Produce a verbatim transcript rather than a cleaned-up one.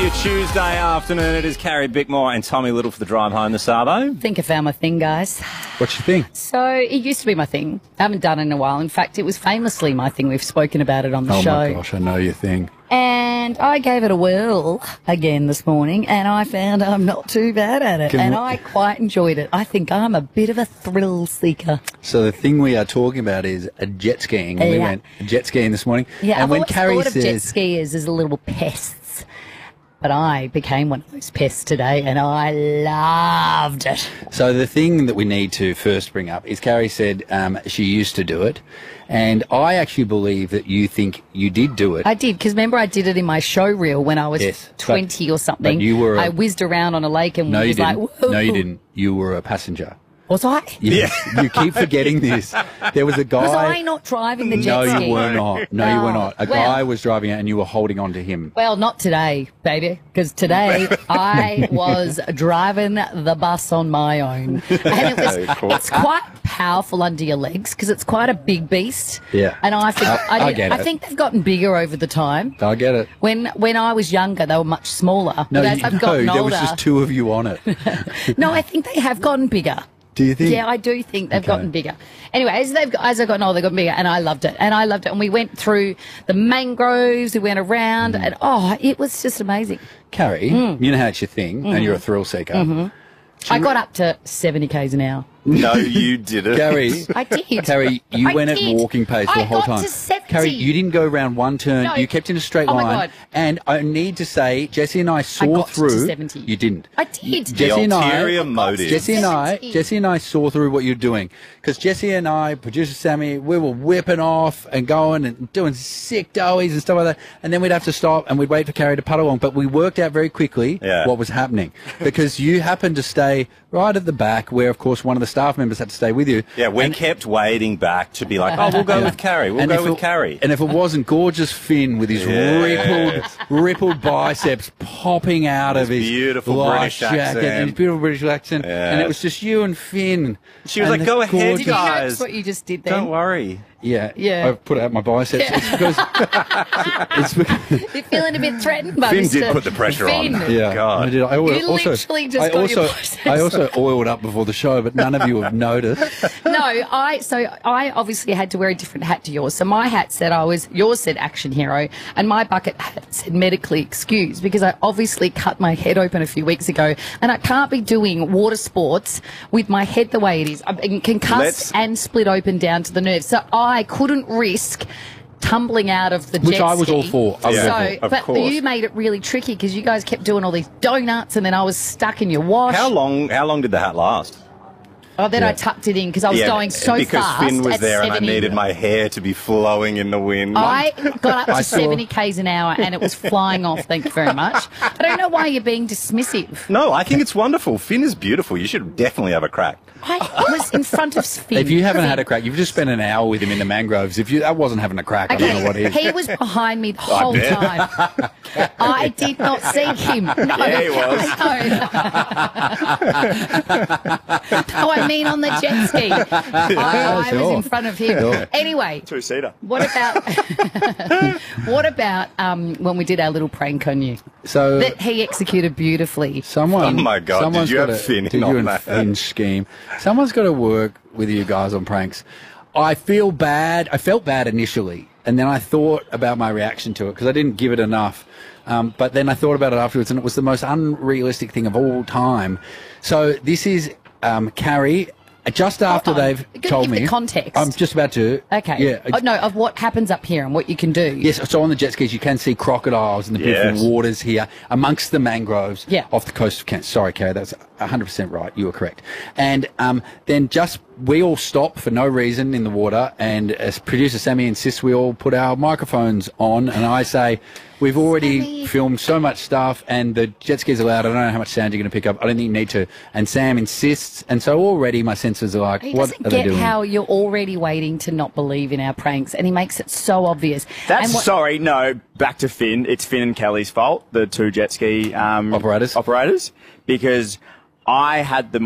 your Tuesday afternoon. It is Carrie Bickmore and Tommy Little for the drive home this Arvo. Think I found my thing, guys. What's your thing? So it used to be my thing. I haven't done it in a while. In fact, it was famously my thing. We've spoken about it on the oh show. Oh my gosh, I know your thing. And I gave it a whirl again this morning, and I found I'm not too bad at it. Can and we- I quite enjoyed it. I think I'm a bit of a thrill seeker. So the thing we are talking about is a jet skiing. We Yeah. went jet skiing this morning. Yeah, and I've when always Carrie thought of jet says, skiers as little pests. But I became one of those pests today, and I loved it. so the thing that we need to first bring up is Carrie said um, she used to do it, and I actually believe that you think you did do it. I did, because remember I did it in my show reel when I was Yes, but- twenty or something. but you were a- I whizzed around on a lake and no, you was like, didn't. whoa. No, you didn't. You were a passenger. Was I? Yes. You keep forgetting this. There was a guy. Was I not driving the jet no, ski? you were not. No, you were Oh, not. A well- guy was driving it, and you were holding on to him. Well, not today, baby, because today I was driving the bus on my own. And it was, it's quite powerful under your legs because it's quite a big beast. Yeah. And I think, I- I, I did- get I it. think they've gotten bigger over the time. I get it. When when I was younger, they were much smaller. No, but as you, I've no, gotten there older, was just two of you on it. no, I think they have gotten bigger. Do you think? Yeah, I do think they've Okay. gotten bigger. Anyway, as they've got, as I got older, they've gotten bigger, and I loved it. And I loved it. And we went through the mangroves, we went around, Mm. and oh, it was just amazing. Carrie, Mm. you know how it's your thing, and you're a thrill seeker. Mm-hmm. I got up to seventy k's an hour. No, you didn't. Carrie, I did. Carrie, you I went did. at walking pace the I whole got time. to seventy. Carrie, you didn't go around one turn. No. You kept in a straight Oh my line. God. And I need to say, Jesse and I saw got to through. seventy. You didn't. I did. Jesse and I, ulterior motive. Jesse and I, seventy. Jesse and I saw through what you're doing because Jesse and I, producer Sammy, we were whipping off and going and doing sick doughies and stuff like that, and then we'd have to stop and we'd wait for Carrie to puddle along. But we worked out very quickly Yeah. what was happening because you happened to stay right at the back, where of course one of the staff members had to stay with you. Yeah, we And- kept waiting back to be like, oh, we'll go Yeah. with Carrie. We'll And go if with it- Carrie. And if it wasn't gorgeous Finn with his Yes. rippled, rippled biceps popping out His of his beautiful light British jacket, accent. and his beautiful British accent, and it was just you and Finn. She was and like, the go ahead, you gorgeous- guys. That's what you just did then. Don't worry. Yeah, Yeah. I've put out my biceps. Yeah. It's because, it's because You're feeling a bit threatened by Finn Mister did put the pressure Finn. on. yeah, God. I did. I al- You also, literally just I got your also, biceps I also oiled up before the show, but none of you have noticed. No, I so I obviously had to wear a different hat to yours. So my hat said I was, yours said action hero, and my bucket hat said medically excused because I obviously cut my head open a few weeks ago, and I can't be doing water sports with my head the way it is. I'm concussed Let's- and split open down to the nerves. So I couldn't risk tumbling out of the Which jet I was ski. all for. I was so, all for. Of but course. you made it really tricky because you guys kept doing all these donuts, and then I was stuck in your wash. How long? How long did the hat last? Oh, then Yeah. I tucked it in because I was going so because fast. Finn was at there and I seventy. needed my hair to be flowing in the wind. I got up I to saw- seventy k's an hour and it was flying off. Thank you very much. I don't know why you're being dismissive. No, I think it's wonderful. Finn is beautiful. You should definitely have a crack. I was in front of Finn. If you haven't had a crack, you've just spent an hour with him in the mangroves. If you that wasn't having a crack, I don't know what Okay, is. he was behind me the whole bet. time. I did not see him. No, Yeah, he was. No, I mean on the jet ski. I, I was sure. in front of him. Sure. Anyway, Two-seater. what about what about um, when we did our little prank on you So that he executed beautifully? someone, Oh my God, did someone's you have got to- Finn in did on you and that? Finn scheme? Someone's got to work with you guys on pranks. I feel bad. I felt bad initially, and then I thought about my reaction to it because I didn't give it enough. Um, but then I thought about it afterwards, and it was the most unrealistic thing of all time. So this is um, Carrie. Just after Hold on. they've You're gonna told give me, the context. I'm just about to. Okay. Yeah. Oh, no, of what happens up here and what you can do. Yes, so on the jet skis you can see crocodiles in the beautiful Yes. waters here amongst the mangroves Yeah. off the coast of Kent. Sorry, Carrie, that's one hundred percent right. You were correct. And um, then just we all stop for no reason in the water, and as producer Sammy insists we all put our microphones on, and I say, we've already Sammy. filmed so much stuff, and the jet skis are loud. I don't know how much sound you're going to pick up. I don't think you need to. And Sam insists, and so already my senses are like, He what doesn't are they get doing? how you're already waiting to not believe in our pranks, and he makes it so obvious. That's And what- sorry, no. Back to Finn. It's Finn and Kelly's fault, the two jet ski um, Operators. Operators, because I had the